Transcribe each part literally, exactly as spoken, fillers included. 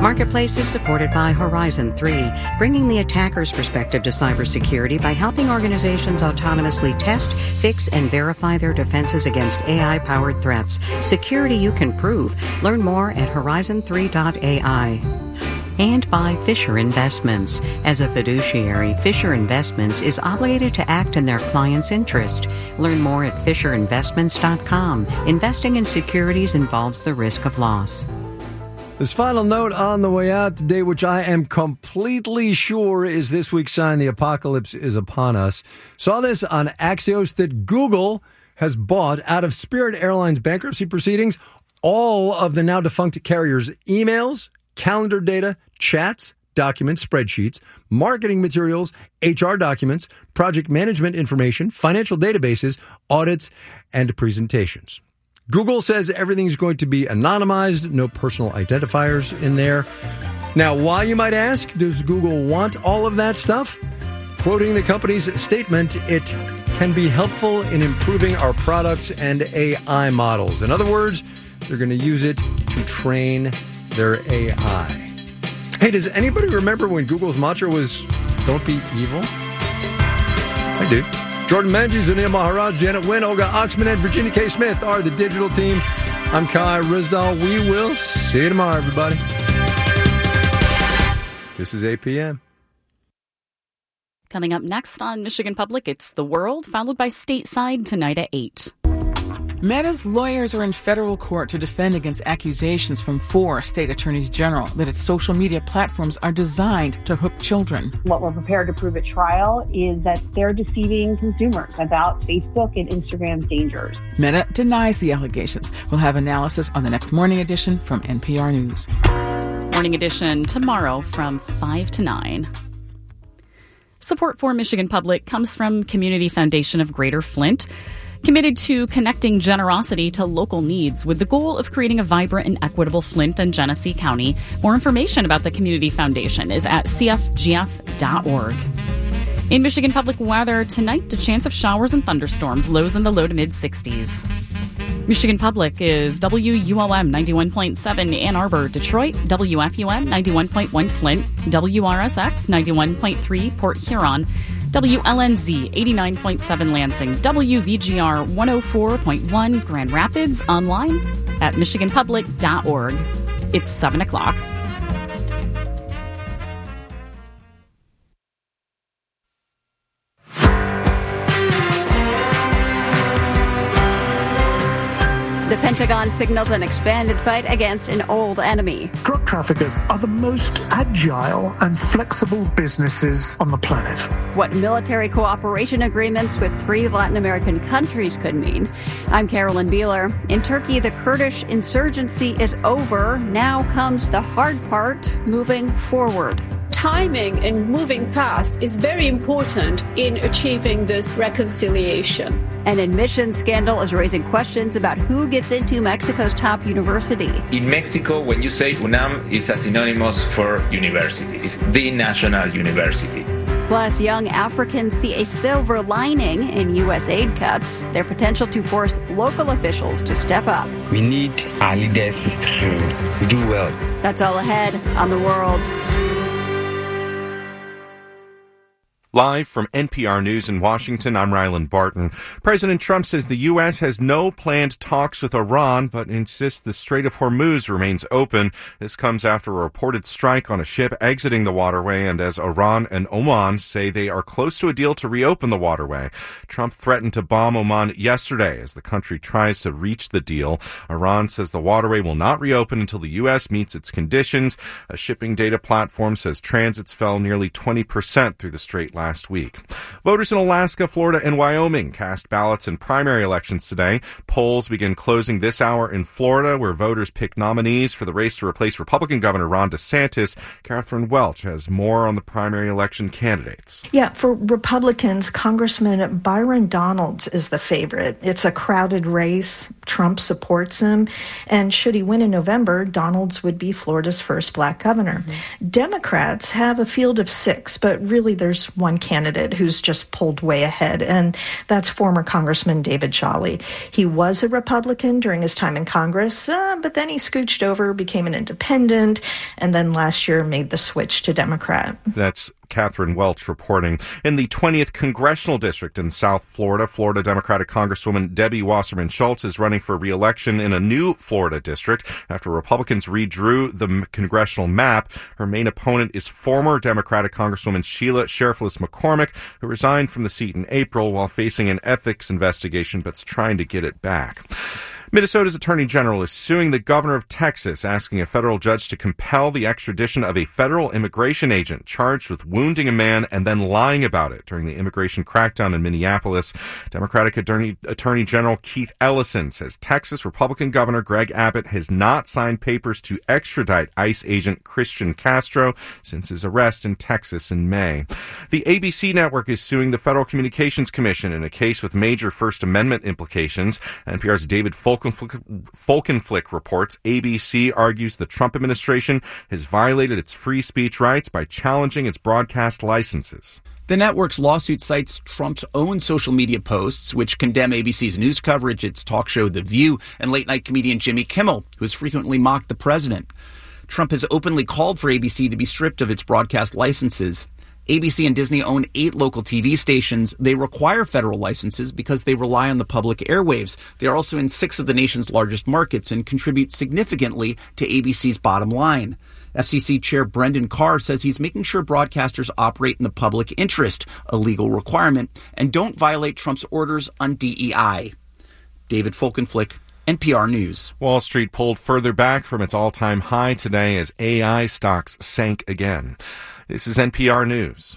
Marketplace is supported by Horizon three, bringing the attacker's perspective to cybersecurity by helping organizations autonomously test, fix, and verify their defenses against A I-powered threats. Security you can prove. Learn more at horizon three dot A I. And by Fisher Investments. As a fiduciary, Fisher Investments is obligated to act in their client's interest. Learn more at fisher investments dot com. Investing in securities involves the risk of loss. This final note on the way out today, which I am completely sure is this week's sign the apocalypse is upon us. Saw this on Axios that Google has bought, out of Spirit Airlines bankruptcy proceedings, all of the now defunct carrier's emails, calendar data, chats, documents, spreadsheets, marketing materials, H R documents, project management information, financial databases, audits, and presentations. Google says everything's going to be anonymized, no personal identifiers in there. Now, why, you might ask, does Google want all of that stuff? Quoting the company's statement, it can be helpful in improving our products and A I models. In other words, they're going to use it to train their A I. Hey, does anybody remember when Google's mantra was, don't be evil? I do. Jordan Menges, Anil Maharaj, Janet Wynn, Olga Oxman, and Virginia K. Smith are the digital team. I'm Kai Rizdal. We will see you tomorrow, everybody. This is eight p.m. Coming up next on Michigan Public, it's The World, followed by Stateside tonight at eight. Meta's lawyers are in federal court to defend against accusations from four state attorneys general that its social media platforms are designed to hook children. What we're prepared to prove at trial is that they're deceiving consumers about Facebook and Instagram's dangers. Meta denies the allegations. We'll have analysis on the next Morning Edition from N P R News. Morning Edition tomorrow from five to nine. Support for Michigan Public comes from Community Foundation of Greater Flint, committed to connecting generosity to local needs with the goal of creating a vibrant and equitable Flint and Genesee County. More information about the Community Foundation is at c f g f dot org. In Michigan Public weather, tonight, a chance of showers and thunderstorms, lows in the low to mid-sixties. Michigan Public is W U L M ninety-one point seven Ann Arbor, Detroit, W F U M ninety-one point one Flint, W R S X ninety-one point three Port Huron, W L N Z eighty-nine point seven Lansing, W V G R one oh four point one Grand Rapids, online at michigan public dot org. It's seven o'clock. The Pentagon signals an expanded fight against an old enemy. Drug traffickers are the most agile and flexible businesses on the planet. What military cooperation agreements with three Latin American countries could mean. I'm Carolyn Beeler. In Turkey, the Kurdish insurgency is over. Now comes the hard part, moving forward. Timing and moving fast is very important in achieving this reconciliation. An admissions scandal is raising questions about who gets into Mexico's top university. In Mexico, when you say UNAM, it's a synonymous for university. It's the national university. Plus, young Africans see a silver lining in U S aid cuts, their potential to force local officials to step up. We need our leaders to do well. That's all ahead on The World. Live from N P R News in Washington, I'm Ryland Barton. President Trump says the U S has no planned talks with Iran, but insists the Strait of Hormuz remains open. This comes after a reported strike on a ship exiting the waterway, and as Iran and Oman say they are close to a deal to reopen the waterway. Trump threatened to bomb Oman yesterday as the country tries to reach the deal. Iran says the waterway will not reopen until the U S meets its conditions. A shipping data platform says transits fell nearly twenty percent through the strait last last week. Voters in Alaska, Florida, and Wyoming cast ballots in primary elections today. Polls begin closing this hour in Florida, where voters pick nominees for the race to replace Republican Governor Ron DeSantis. Catherine Welch has more on the primary election candidates. Yeah, for Republicans, Congressman Byron Donalds is the favorite. It's a crowded race. Trump supports him. And should he win in November, Donalds would be Florida's first black governor. Mm-hmm. Democrats have a field of six, but really there's one one candidate who's just pulled way ahead, and that's former Congressman David Jolly. He was a Republican during his time in Congress, uh, but then he scooched over, became an independent, and then last year made the switch to Democrat. That's Catherine Welch reporting. In the twentieth Congressional District in South Florida, Florida Democratic Congresswoman Debbie Wasserman Schultz is running for re-election in a new Florida district after Republicans redrew the congressional map. Her main opponent is former Democratic Congresswoman Sheila Sheriffless McCormick, who resigned from the seat in April while facing an ethics investigation but's trying to get it back. Minnesota's Attorney General is suing the governor of Texas, asking a federal judge to compel the extradition of a federal immigration agent charged with wounding a man and then lying about it during the immigration crackdown in Minneapolis. Democratic Attorney, Attorney General Keith Ellison says Texas Republican Governor Greg Abbott has not signed papers to extradite ICE agent Christian Castro since his arrest in Texas in May. The A B C network is suing the Federal Communications Commission in a case with major First Amendment implications. N P R's David Folkenflik, Folkenflik reports A B C argues the Trump administration has violated its free speech rights by challenging its broadcast licenses. The network's lawsuit cites Trump's own social media posts, which condemn A B C's news coverage, its talk show The View, and late-night comedian Jimmy Kimmel, who has frequently mocked the president. Trump has openly called for A B C to be stripped of its broadcast licenses. A B C and Disney own eight local T V stations. They require federal licenses because they rely on the public airwaves. They are also in six of the nation's largest markets and contribute significantly to A B C's bottom line. F C C Chair Brendan Carr says he's making sure broadcasters operate in the public interest, a legal requirement, and don't violate Trump's orders on D E I. David Folkenflik, N P R News. Wall Street pulled further back from its all-time high today as A I stocks sank again. This is N P R News.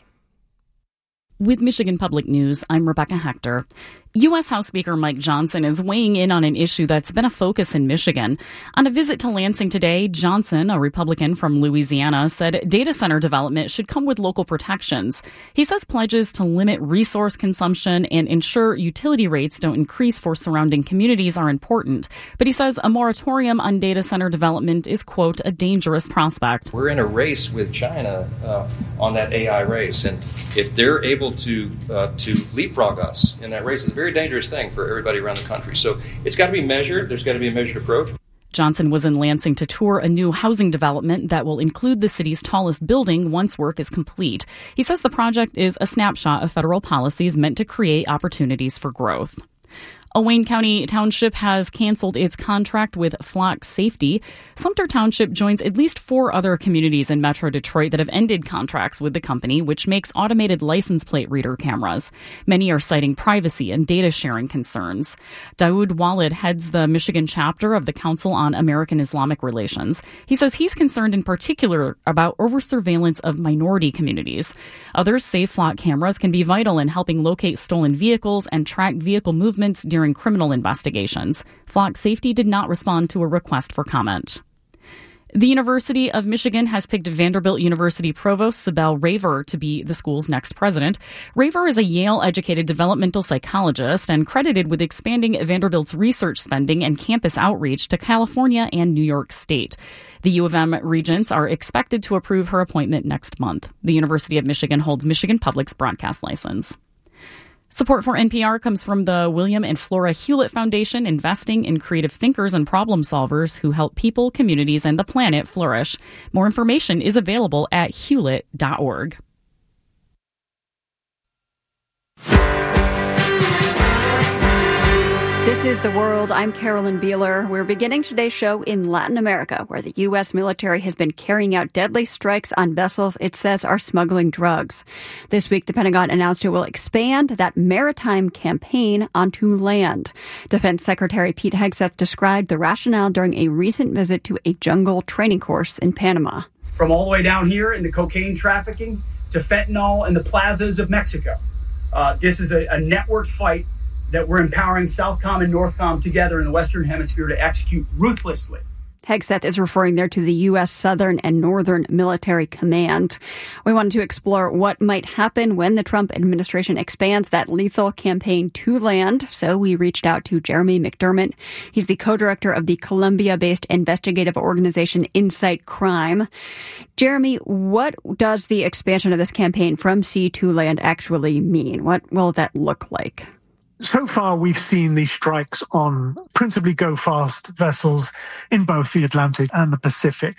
With Michigan Public News, I'm Rebecca Hector. U S. House Speaker Mike Johnson is weighing in on an issue that's been a focus in Michigan. On a visit to Lansing today, Johnson, a Republican from Louisiana, said data center development should come with local protections. He says pledges to limit resource consumption and ensure utility rates don't increase for surrounding communities are important. But he says a moratorium on data center development is, quote, a dangerous prospect. We're in a race with China uh, on that A I race, and if they're able to uh, to leapfrog us in that race, it's a very dangerous thing for everybody around the country. So it's got to be measured. There's got to be a measured approach. Johnson was in Lansing to tour a new housing development that will include the city's tallest building once work is complete. He says the project is a snapshot of federal policies meant to create opportunities for growth. A Wayne County township has canceled its contract with Flock Safety. Sumter Township joins at least four other communities in Metro Detroit that have ended contracts with the company, which makes automated license plate reader cameras. Many are citing privacy and data sharing concerns. Daoud Walid heads the Michigan chapter of the Council on American Islamic Relations. He says he's concerned in particular about over-surveillance of minority communities. Others say Flock cameras can be vital in helping locate stolen vehicles and track vehicle movements during criminal investigations. Flock Safety did not respond to a request for comment. The University of Michigan has picked Vanderbilt University Provost Sibel Raver to be the school's next president. Raver is a Yale-educated developmental psychologist and credited with expanding Vanderbilt's research spending and campus outreach to California and New York State. The U of M regents are expected to approve her appointment next month. The University of Michigan holds Michigan Public's broadcast license. Support for N P R comes from the William and Flora Hewlett Foundation, investing in creative thinkers and problem solvers who help people, communities, and the planet flourish. More information is available at hewlett dot org. This is The World. I'm Carolyn Beeler. We're beginning today's show in Latin America, where the U S military has been carrying out deadly strikes on vessels it says are smuggling drugs. This week, the Pentagon announced it will expand that maritime campaign onto land. Defense Secretary Pete Hegseth described the rationale during a recent visit to a jungle training course in Panama. From all the way down here in the cocaine trafficking to fentanyl in the plazas of Mexico. Uh, this is a, a networked fight that we're empowering Southcom and Northcom together in the Western Hemisphere to execute ruthlessly. Hegseth is referring there to the U S. Southern and Northern Military Command. We wanted to explore what might happen when the Trump administration expands that lethal campaign to land. So we reached out to Jeremy McDermott. He's the co-director of the Columbia-based investigative organization Insight Crime. Jeremy, what does the expansion of this campaign from sea to land actually mean? What will that look like? So far, we've seen these strikes on principally go-fast vessels in both the Atlantic and the Pacific.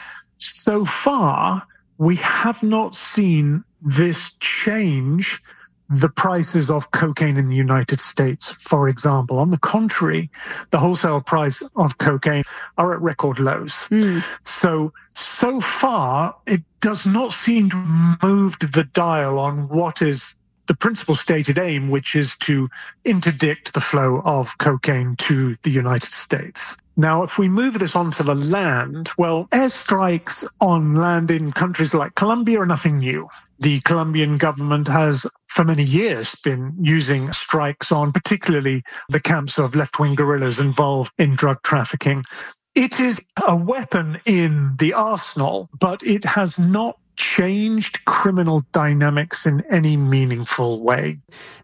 So far, we have not seen this change the prices of cocaine in the United States, for example. On the contrary, the wholesale price of cocaine are at record lows. Mm. So, so far, it does not seem to have moved the dial on what is the principal stated aim, which is to interdict the flow of cocaine to the United States. Now, if we move this onto the land, well, airstrikes on land in countries like Colombia are nothing new. The Colombian government has for many years been using strikes on particularly the camps of left-wing guerrillas involved in drug trafficking. It is a weapon in the arsenal, but it has not changed criminal dynamics in any meaningful way.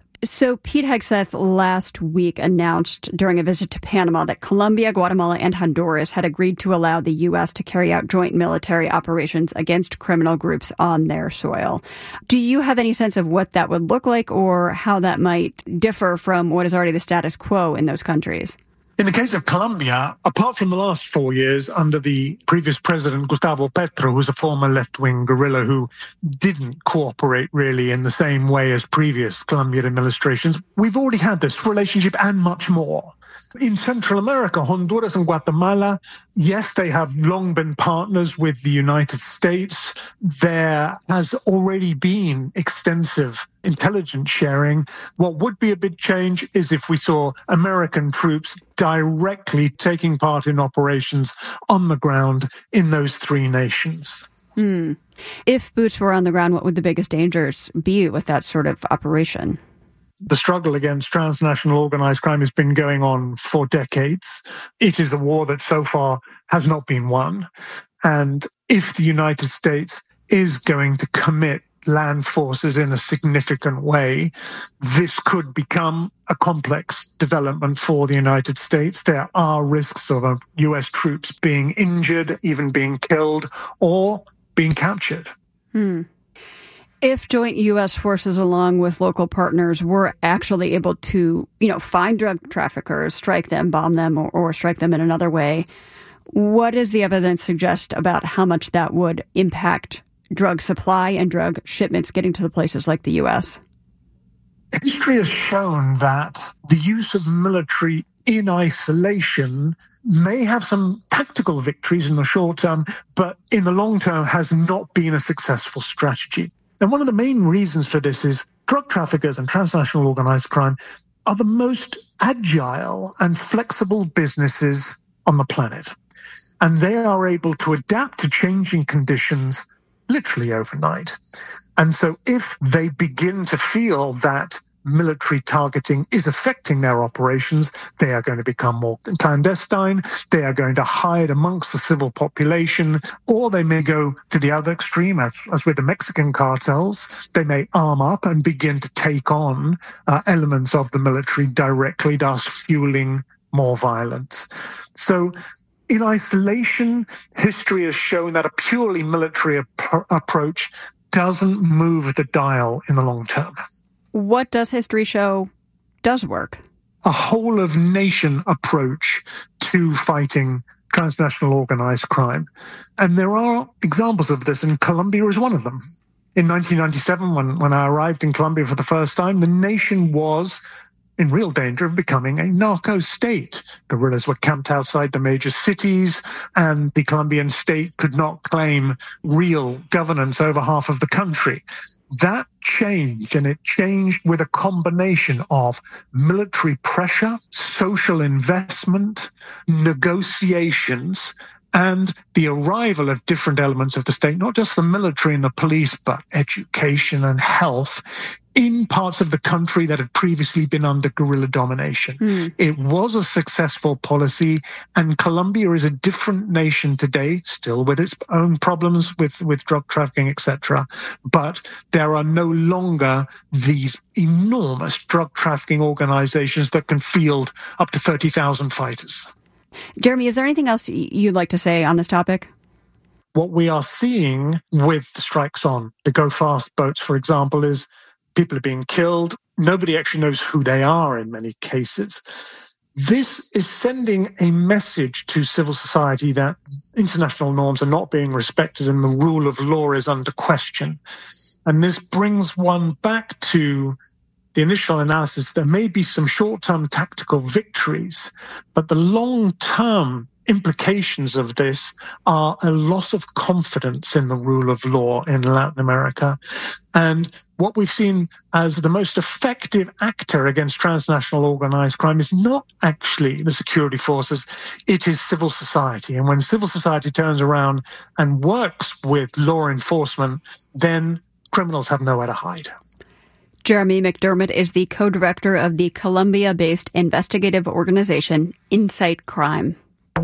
So Pete Hegseth last week announced during a visit to Panama that Colombia, Guatemala, and Honduras had agreed to allow the U S to carry out joint military operations against criminal groups on their soil. Do you have any sense of what that would look like or how that might differ from what is already the status quo in those countries? In the case of Colombia, apart from the last four years under the previous president, Gustavo Petro, who's a former left-wing guerrilla who didn't cooperate really in the same way as previous Colombian administrations, we've already had this relationship and much more. In Central America, Honduras and Guatemala, yes, they have long been partners with the United States. There has already been extensive intelligence sharing. What would be a big change is if we saw American troops directly taking part in operations on the ground in those three nations. Hmm. If boots were on the ground, what would the biggest dangers be with that sort of operation? The struggle against transnational organized crime has been going on for decades. It is a war that so far has not been won. And if the United States is going to commit land forces in a significant way, this could become a complex development for the United States. There are risks of U S troops being injured, even being killed, or being captured. Hmm. If joint U S forces along with local partners were actually able to, you know, find drug traffickers, strike them, bomb them, or, or strike them in another way, what does the evidence suggest about how much that would impact drug supply and drug shipments getting to the places like the U S? History has shown that the use of military in isolation may have some tactical victories in the short term, but in the long term has not been a successful strategy. And one of the main reasons for this is drug traffickers and transnational organized crime are the most agile and flexible businesses on the planet. And they are able to adapt to changing conditions literally overnight. And so if they begin to feel that military targeting is affecting their operations, they are going to become more clandestine, they are going to hide amongst the civil population, or they may go to the other extreme, as, as with the Mexican cartels. They may arm up and begin to take on uh, elements of the military directly, thus fueling more violence. So in isolation, history has shown that a purely military ap- approach doesn't move the dial in the long term. What does history show does work? A whole-of-nation approach to fighting transnational organized crime. And there are examples of this, and Colombia is one of them. In nineteen ninety-seven, when, when I arrived in Colombia for the first time, the nation was in real danger of becoming a narco state. Guerrillas were camped outside the major cities, and the Colombian state could not claim real governance over half of the country. That changed, and it changed with a combination of military pressure, social investment, negotiations, and the arrival of different elements of the state, not just the military and the police, but education and health, in parts of the country that had previously been under guerrilla domination. Mm. It was a successful policy, and Colombia is a different nation today, still with its own problems with, with drug trafficking, et cetera. But there are no longer these enormous drug trafficking organizations that can field up to thirty thousand fighters. Jeremy, is there anything else you'd like to say on this topic? What we are seeing with the strikes on the Go Fast boats, for example, is people are being killed. Nobody actually knows who they are in many cases. This is sending a message to civil society that international norms are not being respected and the rule of law is under question. And this brings one back to the initial analysis. There may be some short-term tactical victories, but the long-term implications of this are a loss of confidence in the rule of law in Latin America. And what we've seen as the most effective actor against transnational organized crime is not actually the security forces, it is civil society. And when civil society turns around and works with law enforcement, then criminals have nowhere to hide. Jeremy McDermott is the co-director of the Colombia-based investigative organization Insight Crime.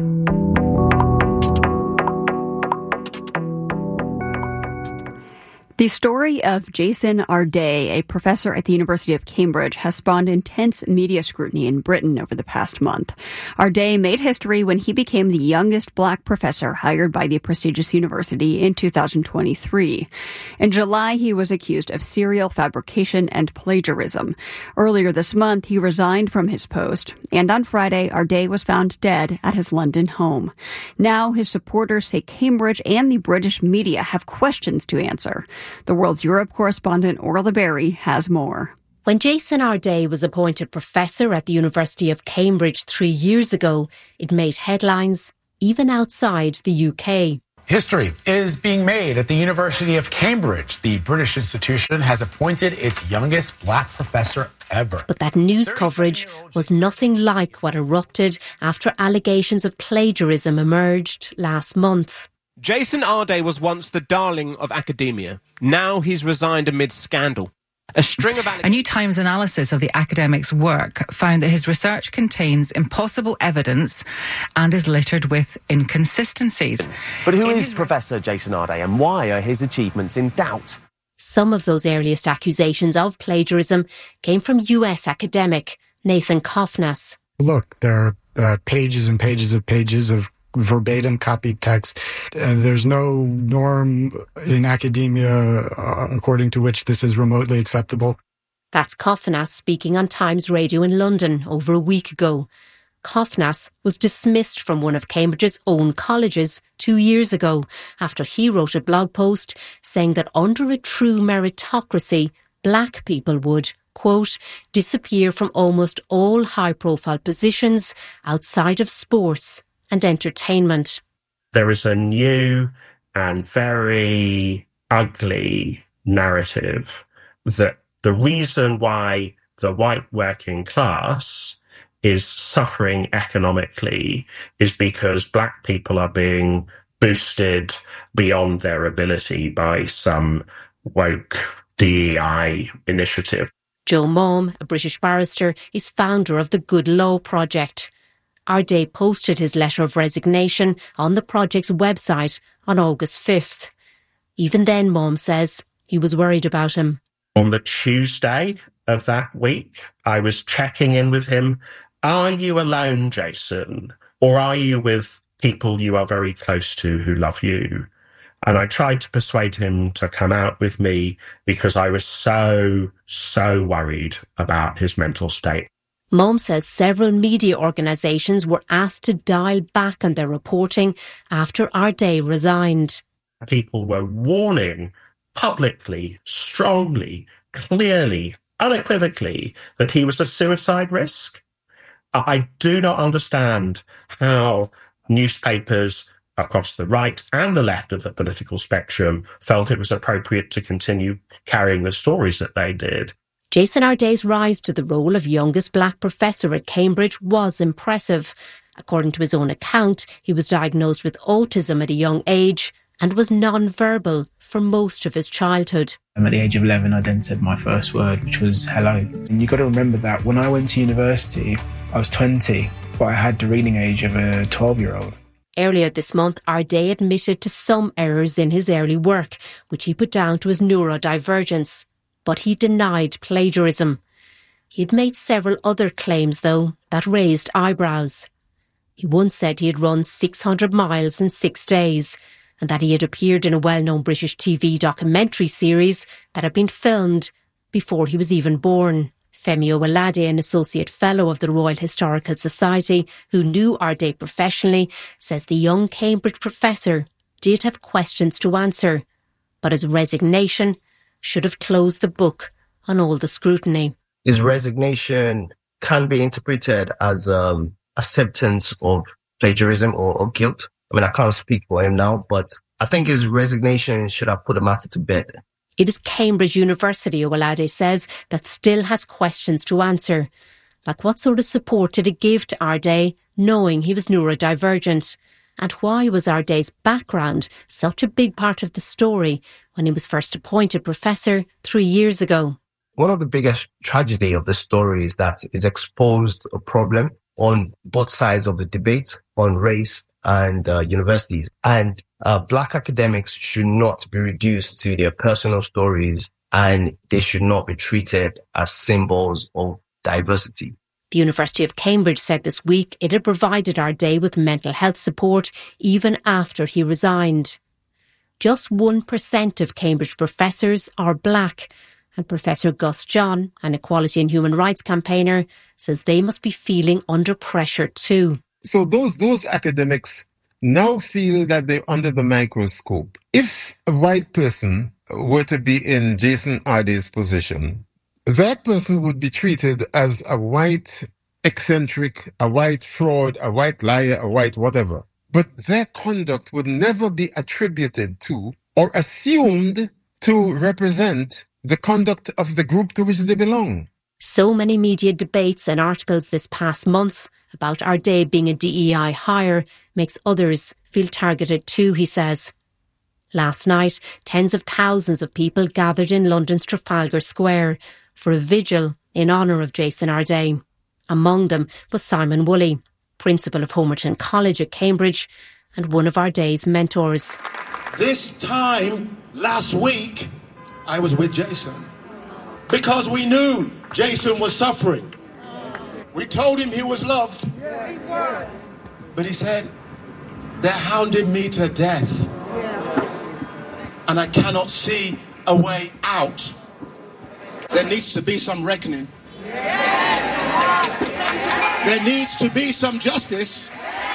The story of Jason Arday, a professor at the University of Cambridge, has spawned intense media scrutiny in Britain over the past month. Arday made history when he became the youngest black professor hired by the prestigious university in two thousand twenty-three. In July, he was accused of serial fabrication and plagiarism. Earlier this month, he resigned from his post, and on Friday, Arday was found dead at his London home. Now, his supporters say Cambridge and the British media have questions to answer. The World's Europe correspondent Orla Berry has more. When Jason Arday was appointed professor at the University of Cambridge three years ago, it made headlines even outside the U K. History is being made at the University of Cambridge. The British institution has appointed its youngest black professor ever. But that news coverage was nothing like what erupted after allegations of plagiarism emerged last month. Jason Arday was once the darling of academia. Now he's resigned amid scandal. A string of A New Times analysis of the academic's work found that his research contains impossible evidence and is littered with inconsistencies. But who is Professor Jason Arday and why are his achievements in doubt? Some of those earliest accusations of plagiarism came from U S academic Nathan Kofnas. Look, there are uh, pages and pages of pages of verbatim copied text. Uh, there's no norm in academia uh, according to which this is remotely acceptable. That's Kofnas speaking on Times Radio in London over a week ago. Kofnas was dismissed from one of Cambridge's own colleges two years ago after he wrote a blog post saying that under a true meritocracy, black people would, quote, disappear from almost all high-profile positions outside of sports and entertainment. There is a new and very ugly narrative that the reason why the white working class is suffering economically is because black people are being boosted beyond their ability by some woke D E I initiative. Joe Maugham, a British barrister, is founder of the Good Law Project. Arday posted his letter of resignation on the project's website on August fifth. Even then, Maugham says, he was worried about him. On the Tuesday of that week, I was checking in with him. Are you alone, Jason? Or are you with people you are very close to who love you? And I tried to persuade him to come out with me because I was so, so worried about his mental state. Maugham says several media organisations were asked to dial back on their reporting after Arday resigned. People were warning publicly, strongly, clearly, unequivocally that he was a suicide risk. I do not understand how newspapers across the right and the left of the political spectrum felt it was appropriate to continue carrying the stories that they did. Jason Arday's rise to the role of youngest black professor at Cambridge was impressive. According to his own account, he was diagnosed with autism at a young age and was non-verbal for most of his childhood. At the age of eleven, I then said my first word, which was hello. And you've got to remember that when I went to university, I was twenty, but I had the reading age of a twelve-year-old. Earlier this month, Ardé admitted to some errors in his early work, which he put down to his neurodivergence. But he denied plagiarism. He'd made several other claims, though, that raised eyebrows. He once said he had run six hundred miles in six days, and that he had appeared in a well-known British T V documentary series that had been filmed before he was even born. Femi Owolade, an associate fellow of the Royal Historical Society who knew Ardé professionally, says the young Cambridge professor did have questions to answer, but his resignation should have closed the book on all the scrutiny. His resignation can be interpreted as um, acceptance of plagiarism or, or guilt. I mean, I can't speak for him now, but I think his resignation should have put the matter to bed. It is Cambridge University, Owolade says, that still has questions to answer. Like what sort of support did it give to Ardé, knowing he was neurodivergent? And why was Ardé's background such a big part of the story when he was first appointed professor three years ago? One of the biggest tragedy of the story is that it's exposed a problem on both sides of the debate on race and uh, universities. And uh, black academics should not be reduced to their personal stories, and they should not be treated as symbols of diversity. The University of Cambridge said this week it had provided Ardé with mental health support even after he resigned. Just one percent of Cambridge professors are black, and Professor Gus John, an equality and human rights campaigner, says they must be feeling under pressure too. So those those academics now feel that they're under the microscope. If a white person were to be in Jason Ardé's position, that person would be treated as a white eccentric, a white fraud, a white liar, a white whatever. But their conduct would never be attributed to or assumed to represent the conduct of the group to which they belong. So many media debates and articles this past month about Ardé being a D E I hire makes others feel targeted too, he says. Last night, tens of thousands of people gathered in London's Trafalgar Square for a vigil in honour of Jason Ardé. Among them was Simon Woolley, principal of Homerton College at Cambridge and one of Ardé's mentors. This time last week, I was with Jason because we knew Jason was suffering. We told him he was loved, but he said, they're hounding me to death and I cannot see a way out. There needs to be some reckoning. There needs to be some justice.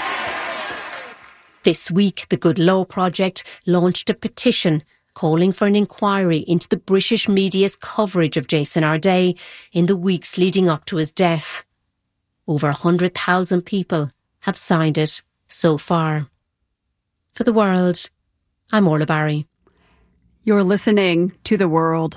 This week, the Good Law Project launched a petition calling for an inquiry into the British media's coverage of Jason Ardé in the weeks leading up to his death. Over one hundred thousand people have signed it so far. For The World, I'm Orla Barry. You're listening to The World.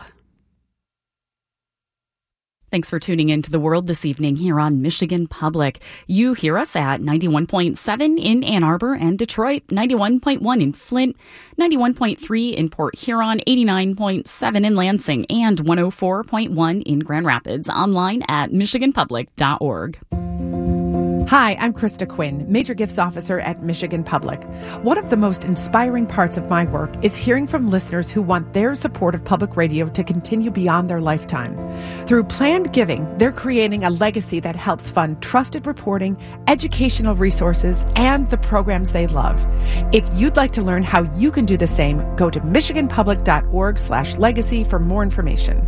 Thanks for tuning in to The World this evening here on Michigan Public. You hear us at ninety-one point seven in Ann Arbor and Detroit, ninety-one point one in Flint, ninety-one point three in Port Huron, eighty-nine point seven in Lansing, and one oh four point one in Grand Rapids. Online at michigan public dot org. Hi, I'm Krista Quinn, Major Gifts Officer at Michigan Public. One of the most inspiring parts of my work is hearing from listeners who want their support of public radio to continue beyond their lifetime. Through planned giving, they're creating a legacy that helps fund trusted reporting, educational resources, and the programs they love. If you'd like to learn how you can do the same, go to michigan public dot org slash legacy for more information.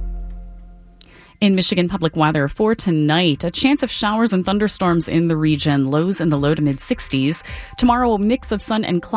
In Michigan Public weather for tonight, a chance of showers and thunderstorms in the region, lows in the low to mid sixties. Tomorrow, a mix of sun and clouds.